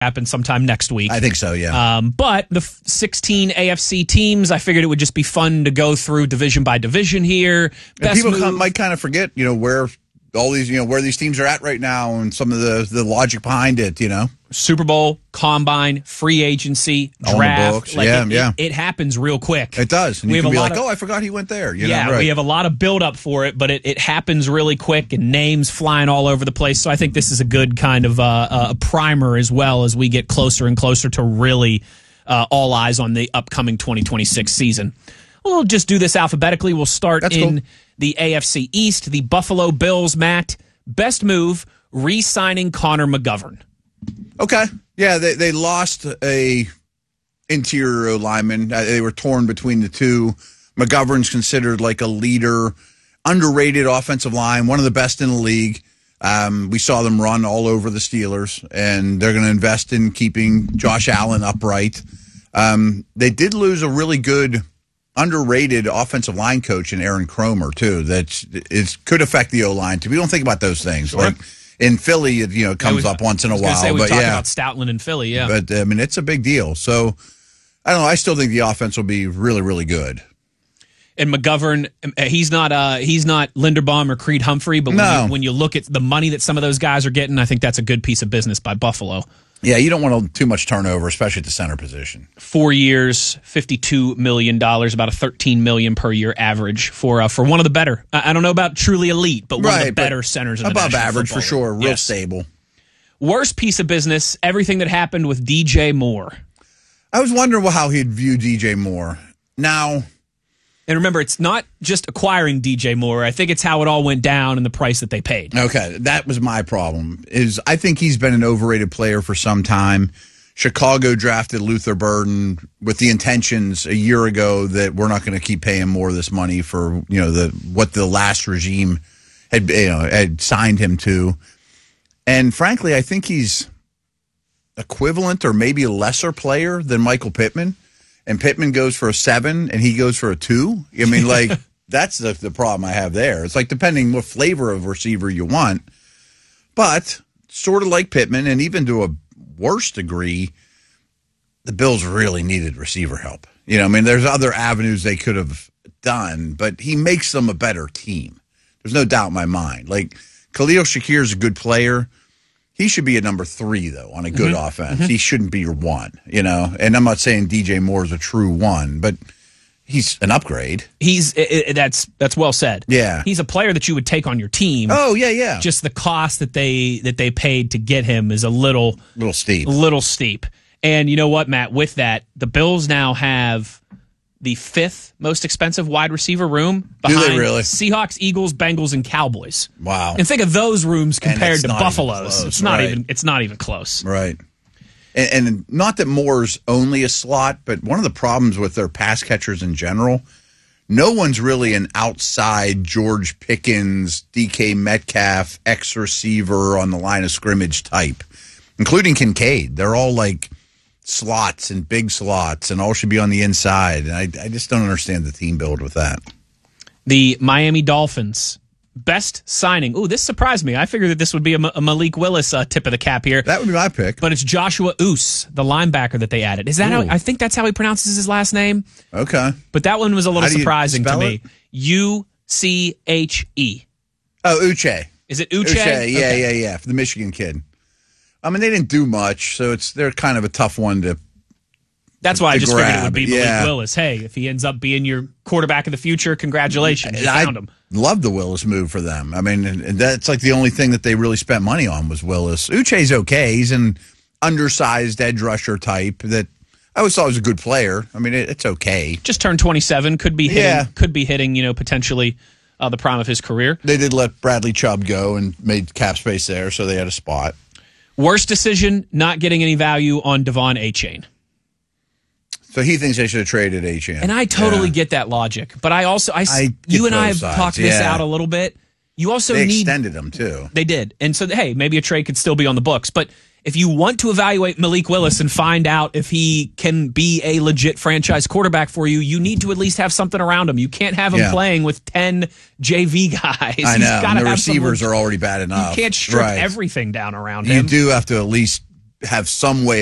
happen sometime next week. I think so, yeah. But the 16 AFC teams, I figured it would just be fun to go through division by division here. People might kind of forget, where all these, where these teams are at right now and some of the logic behind it, Super Bowl, Combine, free agency, all draft. in the books. It happens real quick. It does. And you can be like, I forgot he went there. We have a lot of build-up for it, but it happens really quick and names flying all over the place. So I think this is a good kind of a primer as well as we get closer and closer to really all eyes on the upcoming 2026 season. We'll just do this alphabetically. We'll start the AFC East. The Buffalo Bills, Matt, best move, re-signing Connor McGovern. Okay. Yeah, they lost a interior lineman. They were torn between the two. McGovern's considered like a leader, underrated offensive line, one of the best in the league. We saw them run all over the Steelers, and they're going to invest in keeping Josh Allen upright. They did lose a really good, underrated offensive line coach in Aaron Cromer, too. It could affect the O-line, too. We don't think about those things. Sure. Like, in Philly, it comes up once in a while. We've talked about Stoutland in Philly, yeah. But, it's a big deal. So, I don't know. I still think the offense will be really, really good. And McGovern, he's not Linderbaum or Creed Humphrey, but when you look at the money that some of those guys are getting, I think that's a good piece of business by Buffalo. Yeah, you don't want too much turnover, especially at the center position. 4 years, $52 million, about a $13 million per year average for one of the better. I don't know about truly elite, but one of the better centers in the above National average Football for sure. League. Real stable. Worst piece of business, everything that happened with DJ Moore. I was wondering how he'd view DJ Moore. Now, and remember, it's not just acquiring DJ Moore. I think it's how it all went down and the price that they paid. Okay, that was my problem. I think he's been an overrated player for some time. Chicago drafted Luther Burden with the intentions a year ago that we're not going to keep paying more of this money for what the last regime had signed him to. And frankly, I think he's equivalent or maybe a lesser player than Michael Pittman. And Pittman goes for a 7 and he goes for a 2. I mean, that's the problem I have there. It's like depending what flavor of receiver you want. But sort of like Pittman, and even to a worse degree, the Bills really needed receiver help. There's other avenues they could have done, but he makes them a better team. There's no doubt in my mind. Like, Khalil Shakir is a good player. He should be a number 3, though, on a good offense. He shouldn't be your 1, And I'm not saying DJ Moore is a true 1, but he's an upgrade. That's well said. Yeah. He's a player that you would take on your team. Oh, yeah. Just the cost that they paid to get him is a little steep. And you know what, Matt? With that, the Bills now have the 5th most expensive wide receiver room behind Do they really? Seahawks, Eagles, Bengals, and Cowboys. Wow. And think of those rooms compared to Buffalo's. Close, it's not even close. Right. And not that Moore's only a slot, but one of the problems with their pass catchers in general, no one's really an outside George Pickens, DK Metcalf, ex-receiver on the line of scrimmage type, including Kincaid. They're all like slots and big slots and all should be on the inside. And I just don't understand the team build with that. The Miami Dolphins, best signing. Ooh, this surprised me. I figured that this would be a Malik Willis tip of the cap here. That would be my pick. But it's Joshua Oos, the linebacker that they added. Is that how? I think that's how he pronounces his last name. Okay. But that one was a little surprising to me. it? Uche. Oh, Uche. Is it Uche? Uche, yeah. For the Michigan kid. I mean, they didn't do much, so they're kind of a tough one to. That's why I just figured it would be Malik yeah. Willis. Hey, if he ends up being your quarterback of the future, congratulations. You found him. Love the Willis move for them. I mean, and that's like the only thing that they really spent money on was Willis. Uche's okay. He's an undersized edge rusher type that I always thought was a good player. I mean, it's okay. Just turned 27. Could be hitting, potentially the prime of his career. They did let Bradley Chubb go and made cap space there, so they had a spot. Worst decision, not getting any value on Devon Achane. So he thinks they should have traded Achane. And I totally get that logic. But you and I have talked this out a little bit. You also they extended them, too. They did. And so, hey, maybe a trade could still be on the books. But if you want to evaluate Malik Willis and find out if he can be a legit franchise quarterback for you, you need to at least have something around him. You can't have him playing with 10 JV guys. I know. And the receivers are already bad enough. You can't strip everything down around him. You do have to at least have some way